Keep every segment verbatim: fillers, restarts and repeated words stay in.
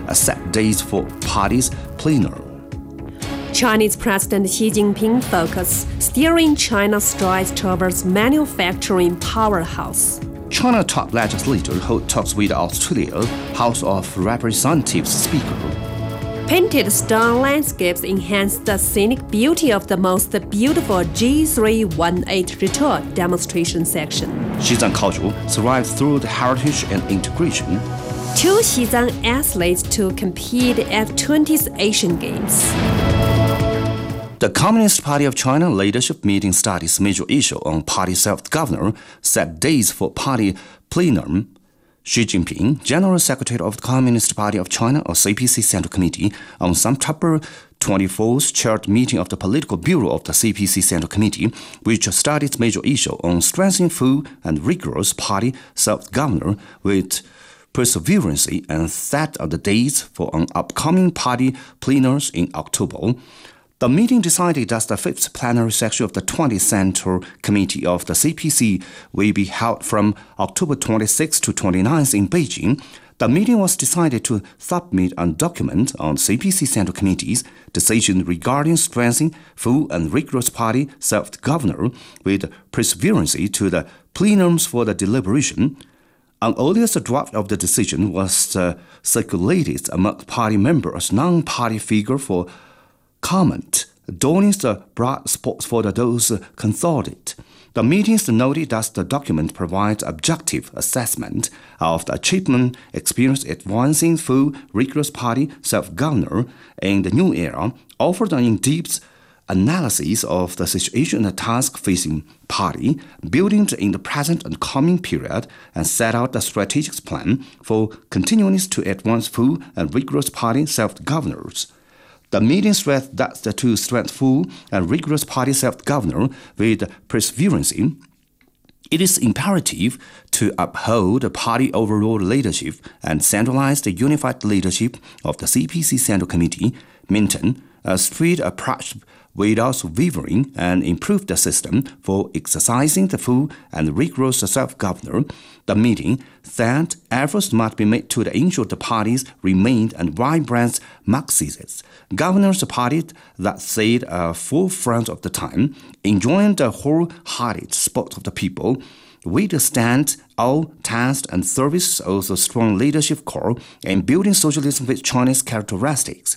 a set days for party's plenary. Chinese President Xi Jinping focus steering China's strides towards manufacturing powerhouse. China top legislator hold talks with Australia House of Representatives Speaker. Painted stone landscapes enhance the scenic beauty of the most beautiful G three eighteen retour demonstration section. Xizang culture thrives through the heritage and integration. Two Xizang athletes to compete at twentieth Asian Games. The Communist Party of China leadership meeting studies major issue on party self-governance, set days for party plenum. Xi Jinping, General Secretary of the Communist Party of China, or C P C Central Committee, on September twenty-fourth chaired meeting of the Political Bureau of the C P C Central Committee, which studied major issue on strengthening full and rigorous party self-governance with perseverance and set of the dates for an upcoming party plenaries in October. The meeting decided that the fifth plenary session of the twentieth Central Committee of the C P C will be held from October twenty-sixth to twenty-ninth in Beijing. The meeting was decided to submit a document on C P C Central Committee's decision regarding strengthening full and rigorous party self-governance with perseverance to the plenums for the deliberation. An earliest draft of the decision was uh, circulated among party members, non-party figure for comment, donning the broad support for those consulted. The meetings noted that the document provides objective assessment of the achievement experience advancing full rigorous party self-governance in the new era, offered an in-depth analysis of the situation and the task facing party, building in the present and coming period, and set out the strategic plan for continuing to advance full and rigorous party self-governance. The meeting stressed that the to strengthen full and rigorous party self-governance with perseverance, it is imperative to uphold the party overall leadership and centralize the unified leadership of the C P C Central Committee, maintain a strict approach without wavering, and improve the system for exercising the full and rigorous self-governance. The meeting said efforts must be made to ensure the parties remained and vibrant Marxists. Governors the party that stayed at forefront of the time, enjoying the wholehearted support of the people, withstand all tests and service of the strong leadership core in building socialism with Chinese characteristics.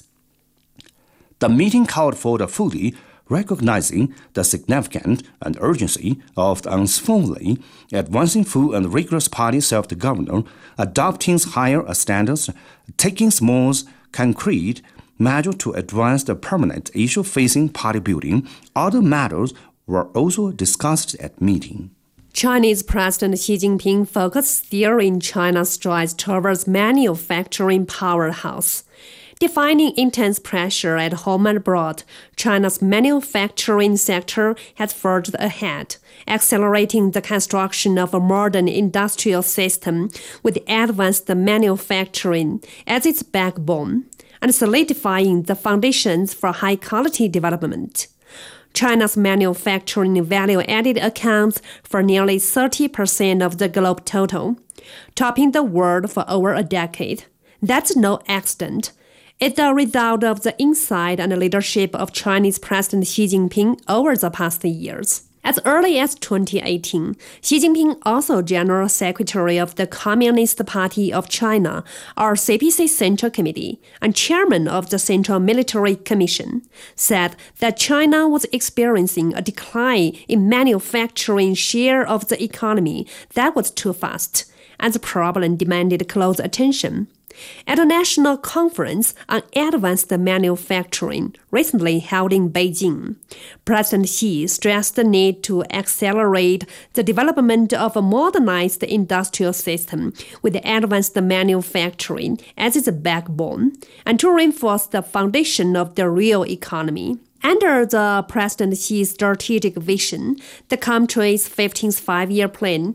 The meeting called for the fully recognizing the significance and urgency of the unfolding, advancing full and rigorous party self-governance, adopting higher standards, taking small, concrete measures to advance the permanent issue facing party building. Other matters were also discussed at meeting. Chinese President Xi Jinping focused steering China's strides towards manufacturing powerhouse. Defining intense pressure at home and abroad, China's manufacturing sector has forged ahead, accelerating the construction of a modern industrial system with advanced manufacturing as its backbone, and solidifying the foundations for high-quality development. China's manufacturing value added accounts for nearly thirty percent of the globe total, topping the world for over a decade. That's no accident. It's the result of the insight and leadership of Chinese President Xi Jinping over the past years. As early as twenty eighteen, Xi Jinping, also General Secretary of the Communist Party of China, or C P C Central Committee, and Chairman of the Central Military Commission, said that China was experiencing a decline in manufacturing share of the economy that was too fast, and the problem demanded close attention. At a national conference on advanced manufacturing recently held in Beijing, President Xi stressed the need to accelerate the development of a modernized industrial system with advanced manufacturing as its backbone and to reinforce the foundation of the real economy. Under the President Xi's strategic vision, the country's fifteenth five-year plan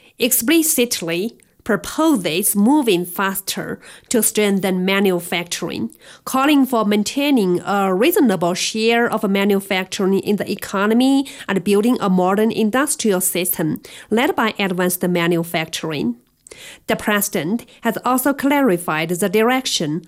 explicitly proposes moving faster to strengthen manufacturing, calling for maintaining a reasonable share of manufacturing in the economy and building a modern industrial system led by advanced manufacturing. The president has also clarified the direction